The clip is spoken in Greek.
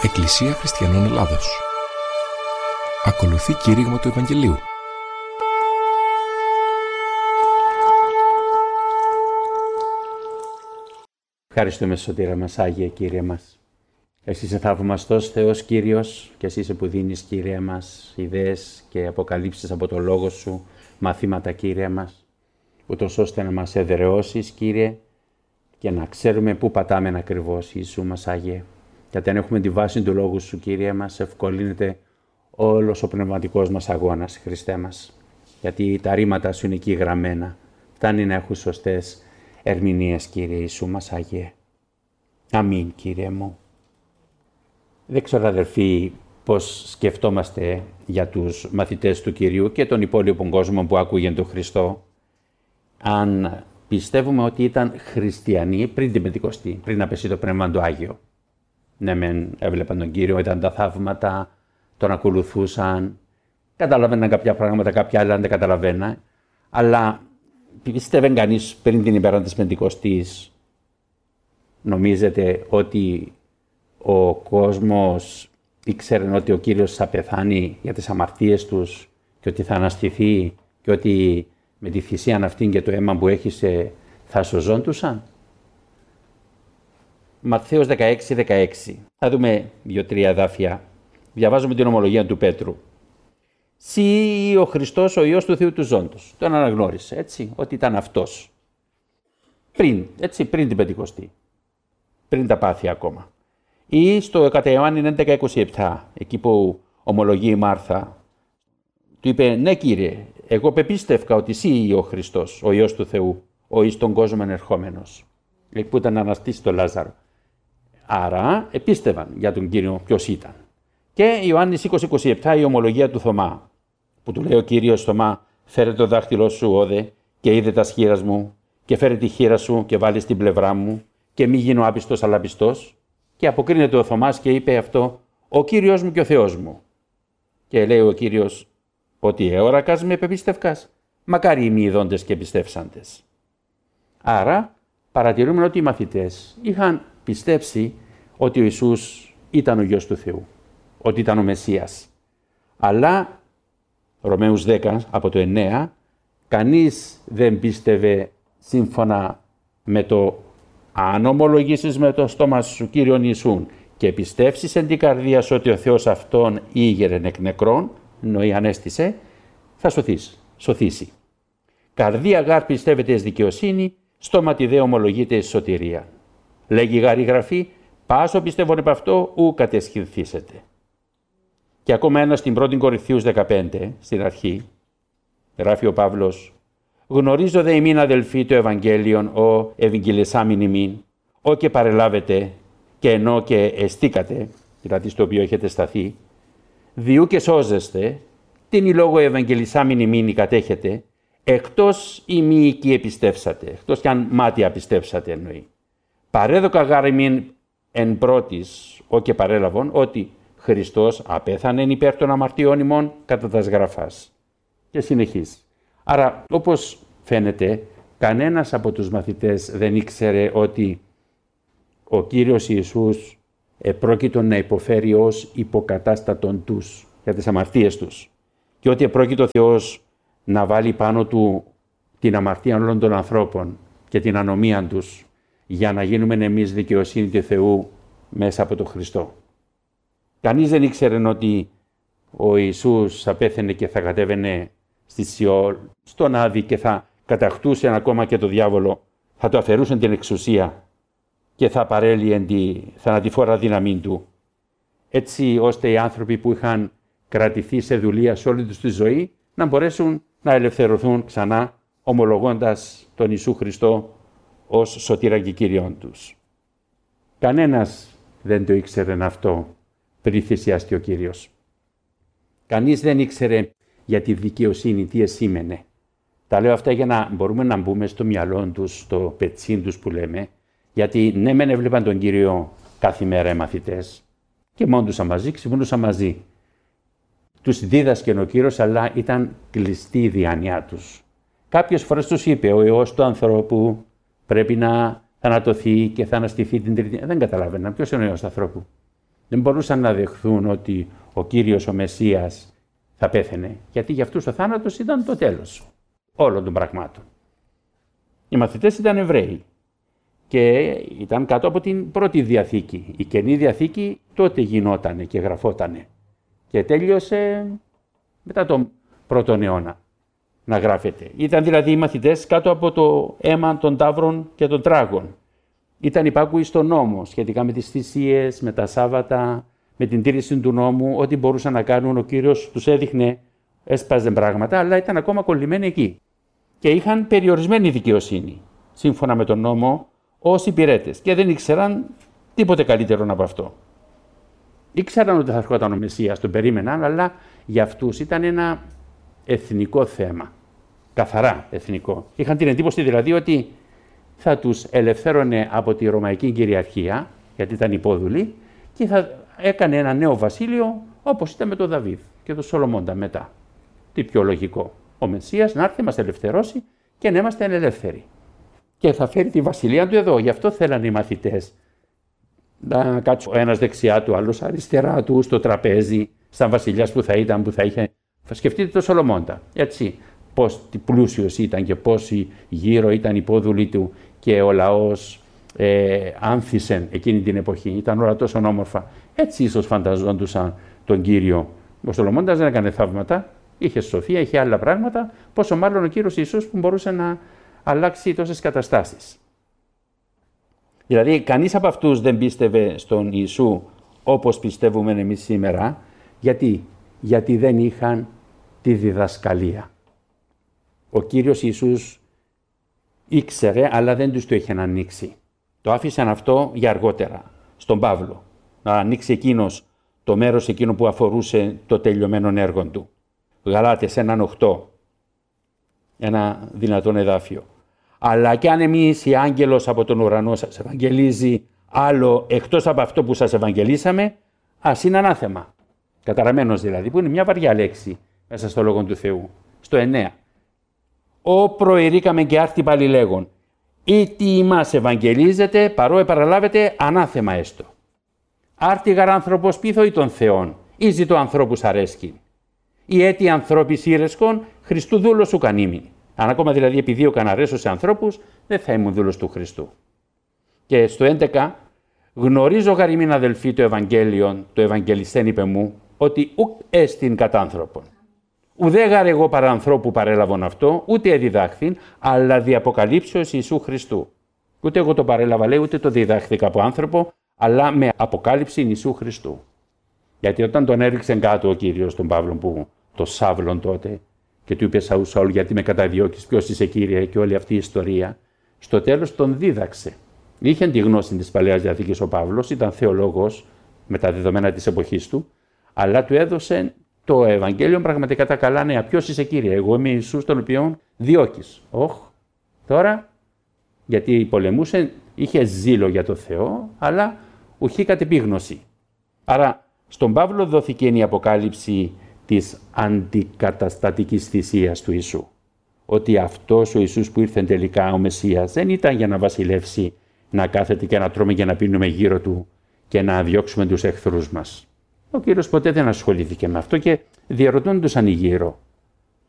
Εκκλησία Χριστιανών Ελλάδος. Ακολουθεί κήρυγμα του Ευαγγελίου. Ευχαριστούμε, Σωτήρα μας, Άγιε Κύριε μας. Εσύ είσαι θαυμαστός Θεός Κύριος και εσύ είσαι που δίνεις, Κύριε μας, ιδέες και αποκαλύψεις από το Λόγο Σου, μαθήματα, Κύριε μας, ούτως ώστε να μας εδραιώσεις, Κύριε, και να ξέρουμε πού πατάμε ακριβώς, Ιησού μας, Άγιε. Γιατί αν έχουμε τη βάση του Λόγου Σου, Κύριε μας, ευκολύνεται όλος ο πνευματικός μας αγώνας, Χριστέ μας. Γιατί τα ρήματα Σου είναι εκεί γραμμένα. Φτάνει να έχουν σωστές ερμηνείες, Κύριε Ιησού μας, Άγιε. Αμήν, Κύριε μου. Δεν ξέρω, αδερφοί, πώς σκεφτόμαστε για τους μαθητές του Κυρίου και τον υπόλοιπο κόσμο που άκουγεν τον Χριστό, αν πιστεύουμε ότι ήταν χριστιανοί πριν την Πεντηκοστή, πριν να πέσει το Πνεύμα του Άγιο. Ναι, μεν έβλεπαν τον Κύριο, ήταν τα θαύματα, τον ακολουθούσαν, καταλαβαίναν κάποια πράγματα, κάποια άλλα δεν καταλαβαίναν, αλλά πιστεύει κανείς πριν την ημέρα της Πεντηκοστής, νομίζετε ότι ο κόσμος ήξερε ότι ο Κύριος θα πεθάνει για τις αμαρτίες τους και ότι θα αναστηθεί και ότι με τη θυσία αυτήν και το αίμα που έχησε θα σωζόντουσαν? Ματθαίος 16. Θα δούμε 2-3 εδάφια. Διαβάζουμε την ομολογία του Πέτρου. «Συ ο Χριστός, ο Υιός του Θεού του Ζώντος». Τον αναγνώρισε, έτσι, ότι ήταν αυτός. Πριν την Πεντηκοστή. Πριν τα πάθη ακόμα. Ή στο κατά Ιωάννη 11:27, εκεί που ομολογεί η Μάρθα, του είπε: «Ναι, Κύριε, εγώ πεπίστευκα ότι εσύ ο Χριστός, ο Υιός του Θεού, ο εις τον κόσμο ενερχόμενος». Εκεί που ήταν να αναστήσει τον Λάζαρο. Άρα επίστευαν για τον Κύριο ποιος ήταν. Και Ιωάννης 20:27, η ομολογία του Θωμά, που του λέει ο Κύριος: «Θωμά, φέρε το δάχτυλό σου, όδε, και είδε τα σχήρας μου, και φέρε τη χείρα σου και βάλει στην πλευρά μου, και μη γίνω άπιστος αλλά πιστός». Και αποκρίνεται ο Θωμάς και είπε αυτό: «Ο Κύριος μου και ο Θεός μου». Και λέει ο Κύριος: «Ότι εώρακας με πεπίστευκας, μακάρι οι μη ειδώντες και πιστεύσαντες». Άρα παρατηρούμε ότι οι μαθητές είχαν πιστέψει ότι ο Ιησούς ήταν ο Υιός του Θεού, ότι ήταν ο Μεσσίας. Αλλά, Ρωμαίους 10 από το 9, κανείς δεν πίστευε σύμφωνα με το «αν ομολογήσεις με το στόμα σου Κύριον Ιησούν και πιστεύσεις εν την καρδία σου ότι ο Θεός αυτόν ήγερεν εκ νεκρών», εννοεί ανέστησε, θα σωθήσει. «Καρδία γάρ πιστεύετε εις δικαιοσύνη, στόμα τη δε ομολογείται εις σωτηρία. Λέγει γάρ η Γραφή, πάσο πιστεύων επ' αυτό ου κατεσχυνθήσετε». Και ακόμα ένα στην 1 Κορινθίους 15, στην αρχή, γράφει ο Παύλος: «Γνωρίζω δε ημίν αδελφοί το Ευαγγέλιον, ο ευαγγελισάμιν ημίν, ο και παρελάβετε, και ενώ και εστίκατε», δηλαδή στο οποίο έχετε σταθεί, «διού και σώζεστε, την η λόγω ευαγγελισάμιν ημίν κατέχετε, εκτός ημί εκεί επιστεύσατε», εκτός κι αν μάτια πιστέψατε εννοεί. «Παρέδοκα γάρ ημίν εν πρώτης, ο και παρέλαβον, ότι Χριστός απέθανεν υπέρ των αμαρτιών ημών κατά τας γραφάς». Και συνεχίζει. Άρα, όπως φαίνεται, κανένας από τους μαθητές δεν ήξερε ότι ο Κύριος Ιησούς επρόκειτο να υποφέρει ως υποκατάστατον τους για τις αμαρτίες τους και ότι επρόκειτο ο Θεός να βάλει πάνω του την αμαρτία όλων των ανθρώπων και την ανομία τους για να γίνουμε εμείς δικαιοσύνη του Θεού μέσα από τον Χριστό. Κανείς δεν ήξερε ότι ο Ιησούς θα πέθαινε και θα κατέβαινε στη Σιόλ, στον Άδη, και θα κατακτούσε ακόμα και το διάβολο, θα του αφαιρούσαν την εξουσία και θα παρέλυε τη θανατηφόρα δύναμή του. Έτσι ώστε οι άνθρωποι που είχαν κρατηθεί σε δουλεία σε όλη τους τη ζωή να μπορέσουν να ελευθερωθούν ξανά, ομολογώντας τον Ιησού Χριστό ως σωτήρα και Κύριον τους. Κανένας δεν το ήξερε αυτό πριν θυσιαστεί ο Κύριος. Κανείς δεν ήξερε για τη δικαιοσύνη τι εσήμενε. Τα λέω αυτά για να μπορούμε να μπούμε στο μυαλό τους, στο πετσίν τους που λέμε, γιατί ναι μεν έβλεπαν τον Κύριο κάθε μέρα οι μαθητές και μόντουσαν μαζί, ξυπνούσαν μαζί. Τους δίδασκε ο Κύριος, αλλά ήταν κλειστή η διάνοιά τους. Κάποιες φορές τους είπε: «Ο Υιός του ανθρώπου πρέπει να θανατωθεί και θα αναστηθεί την τρίτη». Δεν καταλάβαιναν ποιος είναι ο Υιός του ανθρώπου. Δεν μπορούσαν να δεχθούν ότι ο Κύριος ο Μεσσίας θα πέθαινε, γιατί για αυτούς ο θάνατος ήταν το τέλος όλων των πραγμάτων. Οι μαθητές ήταν Εβραίοι και ήταν κάτω από την πρώτη Διαθήκη. Η Καινή Διαθήκη τότε γινότανε και γραφότανε και τέλειωσε μετά τον πρώτον αιώνα να γράφεται. Ήταν δηλαδή οι μαθητές κάτω από το αίμα των ταύρων και των τράγων. Ήταν υπάκουοι στον νόμο σχετικά με τις θυσίες, με τα Σάββατα, με την τήρηση του νόμου, ό,τι μπορούσαν να κάνουν. Ο Κύριος τους έδειχνε, έσπαζε πράγματα, αλλά ήταν ακόμα κολλημένοι εκεί. Και είχαν περιορισμένη δικαιοσύνη, σύμφωνα με τον νόμο, ως υπηρέτες και δεν ήξεραν τίποτε καλύτερο από αυτό. Ήξεραν ότι θα ερχόταν ο Μεσσίας, τον περίμεναν, αλλά για αυτούς ήταν ένα εθνικό θέμα, καθαρά εθνικό. Είχαν την εντύπωση δηλαδή ότι θα τους ελευθέρωνε από τη Ρωμαϊκή κυριαρχία, γιατί ήταν υπόδουλοι, και θα έκανε ένα νέο βασίλειο όπως ήταν με τον Δαβίδ και τον Σολομώντα μετά. Τι πιο λογικό. Ο Μεσσίας να έρθει, μας ελευθερώσει και να είμαστε ελεύθεροι. Και θα φέρει τη βασιλεία του εδώ. Γι' αυτό θέλανε οι μαθητές να κάτσουν ο ένας δεξιά του, άλλος αριστερά του, στο τραπέζι, σαν βασιλιάς που θα ήταν, που θα είχε. Σκεφτείτε τον Σολομώντα. Έτσι, πώς πλούσιος ήταν και πόσοι γύρω ήταν υπόδουλοι του και ο λαός άνθησεν εκείνη την εποχή. Ήταν όλα τόσο όμορφα. Έτσι ίσως φανταζόντουσαν τον Κύριο. Ο Σολομώντας δεν έκανε θαύματα, είχε σοφία, είχε άλλα πράγματα, πόσο μάλλον ο Κύριος Ιησούς που μπορούσε να αλλάξει τόσες καταστάσεις. Δηλαδή, κανείς από αυτούς δεν πίστευε στον Ιησού όπως πιστεύουμε εμείς σήμερα. Γιατί δεν είχαν τη διδασκαλία. Ο Κύριος Ιησούς ήξερε, αλλά δεν τους το είχε ανοίξει. Το άφησαν αυτό για αργότερα, στον Παύλο, να ανοίξει εκείνος το μέρος εκείνο που αφορούσε το τελειωμένο έργο του. Γαλάτες 1:8, ένα δυνατόν εδάφιο. Αλλά κι αν εμείς η άγγελος από τον ουρανό σας ευαγγελίζει άλλο εκτός από αυτό που σας ευαγγελίσαμε, ας είναι ανάθεμα. Καταραμένος δηλαδή, που είναι μια βαριά λέξη μέσα στο Λόγο του Θεού. Στο 9. «Ω προηρήκαμε και άρτη πάλι λέγον, ή τι ημάς ευαγγελίζεται, παρό επαραλάβετε ανάθεμα έστω. Άρτη γαρ άνθρωπος πίθο ή των Θεών, ή ζητώ ανθρώπους αρέσκει. Ή έτη ανθρώπης ήρεσκον, Χριστού δούλος σου κανήμην». Αν ακόμα δηλαδή επιδίωκα να αρέσω σε ανθρώπους, δεν θα ήμουν δούλος του Χριστού. Και στο 11, «Γνωρίζω γαριμήν αδελφοί το Ευαγγέλιον, το Ευαγγελιστέν είπε μου, ότι ουκ έστιν κατά άνθρωπον. Ουδέ γαρ εγώ παρά ανθρώπου παρέλαβον αυτό, ούτε εδιδάχθην, αλλά δι' αποκαλύψεως Ιησού Χριστού. Ούτε εγώ το παρέλαβα, λέει, ούτε το διδάχθηκα από άνθρωπο, αλλά με αποκάλυψη Ιησού Χριστού. Γιατί όταν τον έριξε κάτω ο Κύριος τον Παύλον, που το Σάβλον τότε, και του είπε Σαούλ, Σαούλ, γιατί με καταδιώκεις, ποιος είσαι Κύριε, και όλη αυτή η ιστορία, στο τέλος τον δίδαξε. Είχε τη γνώση της Παλαιάς Διαθήκης ο Παύλος, ήταν θεολόγος με τα δεδομένα της εποχής του, αλλά του έδωσε το Ευαγγέλιο πραγματικά τα καλά νέα. Ποιος είσαι Κύριε, εγώ είμαι Ιησούς τον οποίον διώκεις. Τώρα, γιατί πολεμούσε, είχε ζήλο για το Θεό, αλλά ουχή κατ' επίγνωση. Άρα, στον Παύλο δόθηκε η αποκάλυψη της αντικαταστατικής θυσίας του Ιησού. Ότι αυτός ο Ιησούς που ήρθε τελικά ο Μεσσίας δεν ήταν για να βασιλεύσει, να κάθεται και να τρώμε και να πίνουμε γύρω του και να διώξουμε τους εχθρούς μας. Ο Κύριος ποτέ δεν ασχολήθηκε με αυτό και διαρωτώντουσαν οι γύρω.